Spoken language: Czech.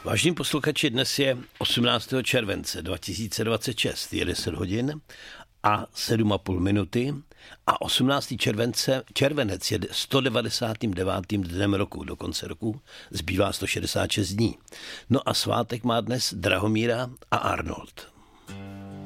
Vážení posluchači, dnes je 18. července 2026, je 10 hodin a 7,5 minuty a 18. červenec je 199. dnem roku, do konce roku zbývá 166 dní. No a svátek má dnes Drahomíra a Arnold.